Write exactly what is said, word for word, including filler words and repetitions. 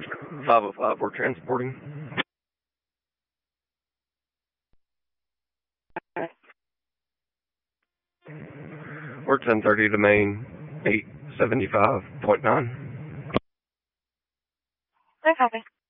five oh five, we're transporting. We're ten thirty to main, eight seventy-five point nine. No copy.